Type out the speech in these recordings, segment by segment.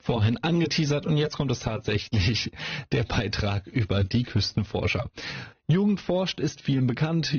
Vorhin angeteasert und jetzt kommt es tatsächlich, der Beitrag über die Küstenforscher. Jugend forscht ist vielen bekannt.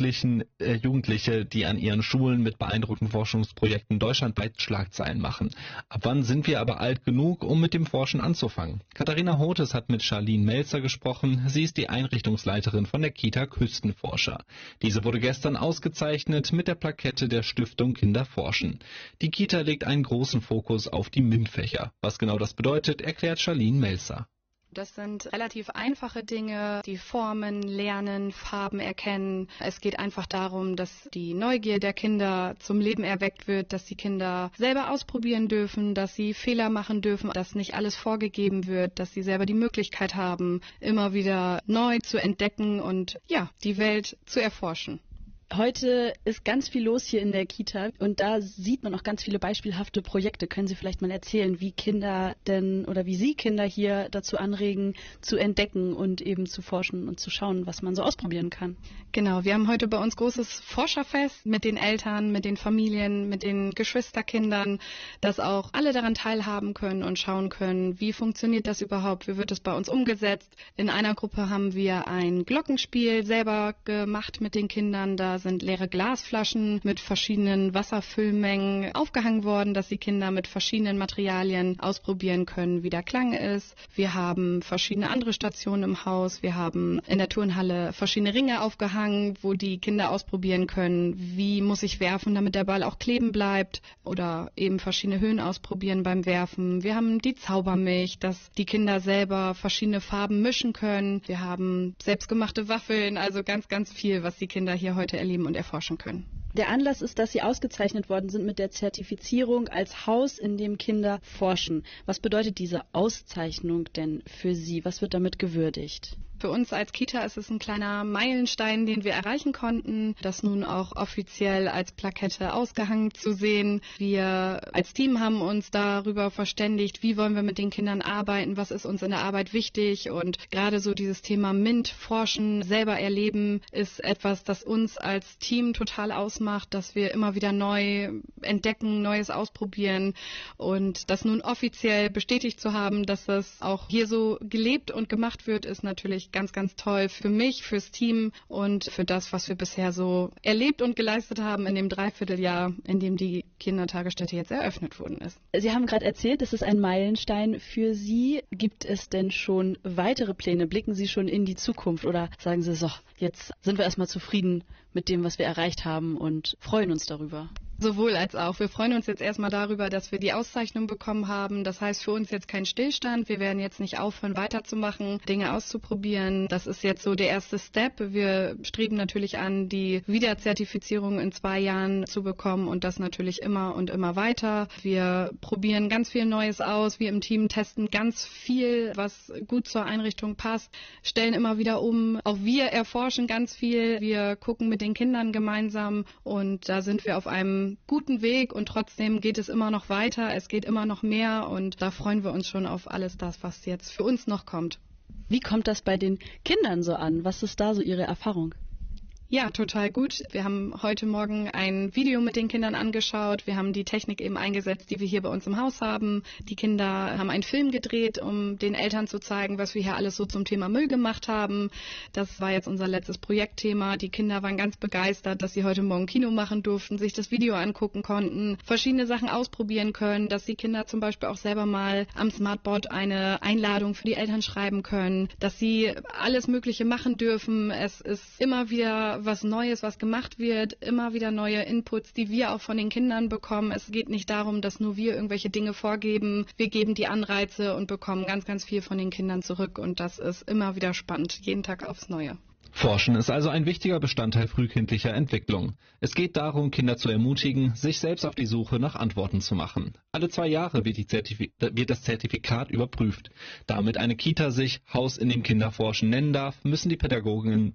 Jugendliche, die an ihren Schulen mit beeindruckenden Forschungsprojekten deutschlandweit Schlagzeilen machen. Ab wann sind wir aber alt genug, um mit dem Forschen anzufangen? Katharina Hotes hat mit Charlene Melzer gesprochen. Sie ist die Einrichtungsleiterin von der Kita Küstenforscher. Diese wurde gestern ausgezeichnet mit der Plakette der Stiftung Kinder forschen. Die Kita legt einen großen Fokus auf die MINT-Fächer. Was genau das bedeutet, erklärt Charlene Melzer. Das sind relativ einfache Dinge, die Formen, Lernen, Farben erkennen. Es geht einfach darum, dass die Neugier der Kinder zum Leben erweckt wird, dass die Kinder selber ausprobieren dürfen, dass sie Fehler machen dürfen, dass nicht alles vorgegeben wird, dass sie selber die Möglichkeit haben, immer wieder neu zu entdecken und die Welt zu erforschen. Heute ist ganz viel los hier in der Kita und da sieht man auch ganz viele beispielhafte Projekte. Können Sie vielleicht mal erzählen, wie Kinder denn oder wie Sie Kinder hier dazu anregen, zu entdecken und eben zu forschen und zu schauen, was man so ausprobieren kann? Genau, wir haben heute bei uns großes Forscherfest mit den Eltern, mit den Familien, mit den Geschwisterkindern, dass auch alle daran teilhaben können und schauen können, wie funktioniert das überhaupt, wie wird es bei uns umgesetzt. In einer Gruppe haben wir ein Glockenspiel selber gemacht mit den Kindern, da sind leere Glasflaschen mit verschiedenen Wasserfüllmengen aufgehangen worden, dass die Kinder mit verschiedenen Materialien ausprobieren können, wie der Klang ist. Wir haben verschiedene andere Stationen im Haus. Wir haben in der Turnhalle verschiedene Ringe aufgehangen, wo die Kinder ausprobieren können, wie muss ich werfen, damit der Ball auch kleben bleibt, oder eben verschiedene Höhen ausprobieren beim Werfen. Wir haben die Zaubermilch, dass die Kinder selber verschiedene Farben mischen können. Wir haben selbstgemachte Waffeln, also ganz, ganz viel, was die Kinder hier heute erleben und erforschen können. Der Anlass ist, dass Sie ausgezeichnet worden sind mit der Zertifizierung als Haus, in dem Kinder forschen. Was bedeutet diese Auszeichnung denn für Sie? Was wird damit gewürdigt? Für uns als Kita ist es ein kleiner Meilenstein, den wir erreichen konnten, das nun auch offiziell als Plakette ausgehangen zu sehen. Wir als Team haben uns darüber verständigt, wie wollen wir mit den Kindern arbeiten, was ist uns in der Arbeit wichtig, und gerade so dieses Thema MINT, Forschen, selber erleben, ist etwas, das uns als Team total ausmacht, dass wir immer wieder neu entdecken, Neues ausprobieren, und das nun offiziell bestätigt zu haben, dass das auch hier so gelebt und gemacht wird, ist natürlich ganz, ganz toll für mich, fürs Team und für das, was wir bisher so erlebt und geleistet haben in dem Dreivierteljahr, in dem die Kindertagesstätte jetzt eröffnet worden ist. Sie haben gerade erzählt, es ist ein Meilenstein für Sie. Gibt es denn schon weitere Pläne? Blicken Sie schon in die Zukunft oder sagen Sie, so, jetzt sind wir erstmal zufrieden mit dem, was wir erreicht haben und freuen uns darüber? Sowohl als auch. Wir freuen uns jetzt erstmal darüber, dass wir die Auszeichnung bekommen haben. Das heißt für uns jetzt kein Stillstand. Wir werden jetzt nicht aufhören, weiterzumachen, Dinge auszuprobieren. Das ist jetzt so der erste Step. Wir streben natürlich an, die Wiederzertifizierung in 2 Jahren zu bekommen, und das natürlich immer und immer weiter. Wir probieren ganz viel Neues aus. Wir im Team testen ganz viel, was gut zur Einrichtung passt, stellen immer wieder um. Auch wir erforschen ganz viel. Wir gucken mit den Kindern gemeinsam, und da sind wir auf einem guten Weg, und trotzdem geht es immer noch weiter, es geht immer noch mehr, und da freuen wir uns schon auf alles das, was jetzt für uns noch kommt. Wie kommt das bei den Kindern so an? Was ist da so Ihre Erfahrung? Ja, total gut. Wir haben heute Morgen ein Video mit den Kindern angeschaut. Wir haben die Technik eben eingesetzt, die wir hier bei uns im Haus haben. Die Kinder haben einen Film gedreht, um den Eltern zu zeigen, was wir hier alles so zum Thema Müll gemacht haben. Das war jetzt unser letztes Projektthema. Die Kinder waren ganz begeistert, dass sie heute Morgen Kino machen durften, sich das Video angucken konnten, verschiedene Sachen ausprobieren können, dass die Kinder zum Beispiel auch selber mal am Smartboard eine Einladung für die Eltern schreiben können, dass sie alles Mögliche machen dürfen. Es ist immer wieder was Neues, was gemacht wird, immer wieder neue Inputs, die wir auch von den Kindern bekommen. Es geht nicht darum, dass nur wir irgendwelche Dinge vorgeben. Wir geben die Anreize und bekommen ganz, ganz viel von den Kindern zurück, und das ist immer wieder spannend, jeden Tag aufs Neue. Forschen ist also ein wichtiger Bestandteil frühkindlicher Entwicklung. Es geht darum, Kinder zu ermutigen, sich selbst auf die Suche nach Antworten zu machen. Alle 2 Jahre wird das Zertifikat überprüft. Damit eine Kita sich Haus in dem Kinderforschen nennen darf, müssen die Pädagoginnen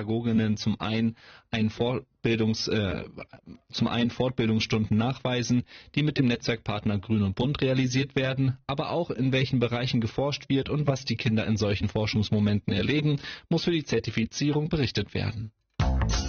zum einen Fortbildungsstunden nachweisen, die mit dem Netzwerkpartner Grün und Bunt realisiert werden, aber auch in welchen Bereichen geforscht wird und was die Kinder in solchen Forschungsmomenten erleben, muss für die Zertifizierung berichtet werden.